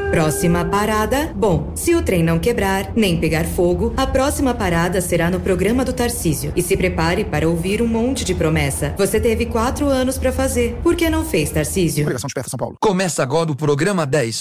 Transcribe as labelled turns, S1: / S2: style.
S1: Próxima parada. Bom, se o trem não quebrar, nem pegar fogo, a próxima parada será no programa do Tarcísio. E se prepare para ouvir um monte de promessa. Você teve 4 anos para fazer. Por que não fez, Tarcísio?
S2: Obrigação de Perto, São Paulo.
S3: Começa agora o programa 10.